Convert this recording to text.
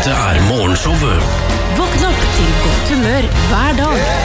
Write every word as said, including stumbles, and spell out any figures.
Dette er Morgenshowet. Våkn opp til godt humør hver dag.